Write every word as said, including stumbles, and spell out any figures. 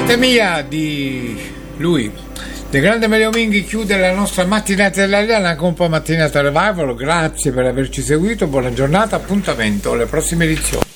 Parte mia di lui. De Grande Mario Minghi chiude la nostra mattinata dell'Ariana con un po' mattinata revival. Grazie per averci seguito, buona giornata, appuntamento alle prossime edizioni.